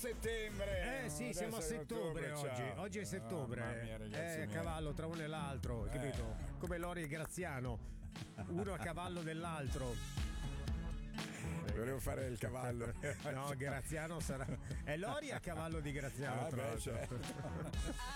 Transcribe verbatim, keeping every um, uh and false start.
settembre. Eh sì, Adesso siamo a è settembre ottobre, oggi. ciao. Oggi è settembre. Mamma mia, ragazzi eh, miei. cavallo tra uno e l'altro, Eh. capito? Come Lori e Graziano. Uno a cavallo dell'altro. Volevo fare il cavallo. No, Graziano sarà. È Lori a cavallo di Graziano. Ah, tra beh, l'altro. certo.